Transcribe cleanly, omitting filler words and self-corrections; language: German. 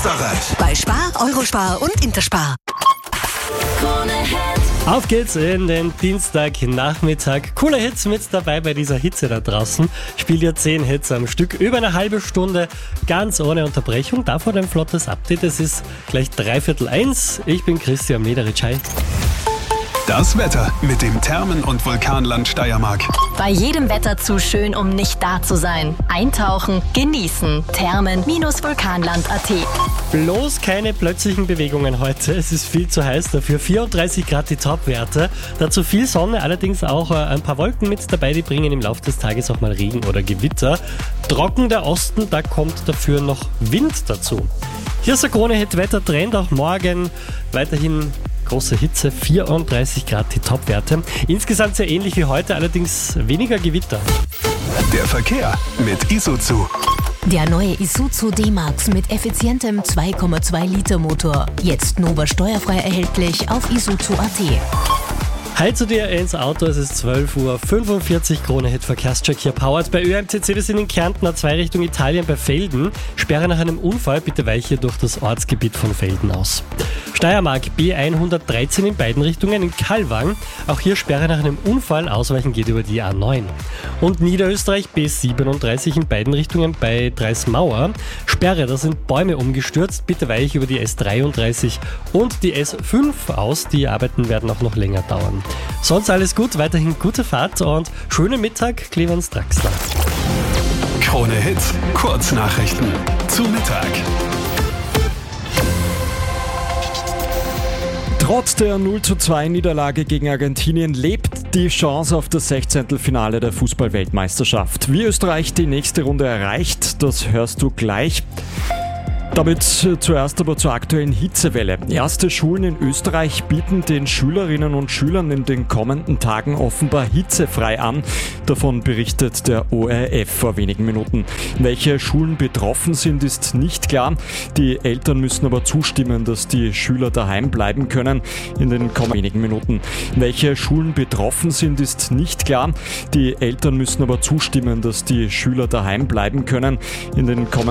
Bei Spar, Eurospar und Interspar. Auf geht's in den Dienstagnachmittag. Coole Hits mit dabei bei dieser Hitze da draußen. Spiel dir 10 Hits am Stück, über eine halbe Stunde, ganz ohne Unterbrechung. Davor ein flottes Update, es ist gleich 1:45. Ich bin Christian Mederitsch. Hi. Das Wetter mit dem Thermen- und Vulkanland Steiermark. Bei jedem Wetter zu schön, um nicht da zu sein. Eintauchen, genießen. Thermen-vulkanland.at. Bloß keine plötzlichen Bewegungen heute. Es ist viel zu heiß dafür. 34 Grad die Topwerte. Dazu viel Sonne, allerdings auch ein paar Wolken mit dabei. Die bringen im Laufe des Tages auch mal Regen oder Gewitter. Trocken der Osten, da kommt dafür noch Wind dazu. Hier ist der Krone-Hit-Wettertrend. Auch morgen weiterhin große Hitze, 34 Grad die Topwerte. Insgesamt sehr ähnlich wie heute, allerdings weniger Gewitter. Der Verkehr mit Isuzu. Der neue Isuzu D-Max mit effizientem 2,2 Liter Motor. Jetzt Nova steuerfrei erhältlich auf isuzu.at. Hi zu dir ins Auto, es ist 12:45 Uhr, Krone-Hit Verkehrscheck hier powered bei ÖMTC. Wir sind in Kärnten, A2 Richtung Italien bei Velden. Sperre nach einem Unfall, bitte weiche durch das Ortsgebiet von Velden aus. Steiermark B113 in beiden Richtungen in Kallwang. Auch hier Sperre nach einem Unfall, ausweichen geht über die A9. Und Niederösterreich B37 in beiden Richtungen bei Dreismauer. Sperre, da sind Bäume umgestürzt, bitte weiche über die S33 und die S5 aus. Die Arbeiten werden auch noch länger dauern. Sonst alles gut, weiterhin gute Fahrt und schönen Mittag, Clemens Draxler. Krone Hit, Kurznachrichten zu Mittag. Trotz der 0:2 Niederlage gegen Argentinien lebt die Chance auf das 16. Finale der Fußball-Weltmeisterschaft. Wie Österreich die nächste Runde erreicht, das hörst du gleich. Damit zuerst aber zur aktuellen Hitzewelle. Erste Schulen in Österreich bieten den Schülerinnen und Schülern in den kommenden Tagen offenbar hitzefrei an. Davon berichtet der ORF vor wenigen Minuten. Welche Schulen betroffen sind, ist nicht klar. Die Eltern müssen aber zustimmen, dass die Schüler daheim bleiben können in den kommenden wenigen Minuten. Welche Schulen betroffen sind, ist nicht klar. Die Eltern müssen aber zustimmen, dass die Schüler daheim bleiben können in den kommenden